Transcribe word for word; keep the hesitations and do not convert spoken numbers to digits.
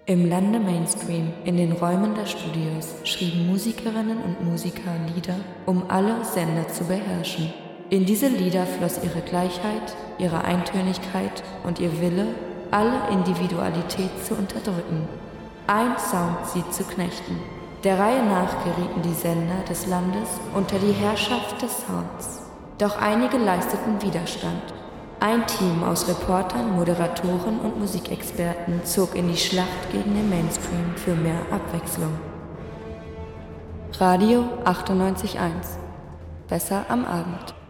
Im Lande Mainstream, in den Räumen der Studios, schrieben Musikerinnen und Musiker Lieder, um alle Sender zu beherrschen. In diese Lieder floss ihre Gleichheit, ihre Eintönigkeit und ihr Wille, alle Individualität zu unterdrücken. Ein Sound sie zu knechten. Der Reihe nach gerieten die Sender des Landes unter die Herrschaft des Sounds. Doch einige leisteten Widerstand. Ein Team aus Reportern, Moderatoren und Musikexperten zog in die Schlacht gegen den Mainstream für mehr Abwechslung. Radio achtundneunzig Komma eins. Besser am Abend.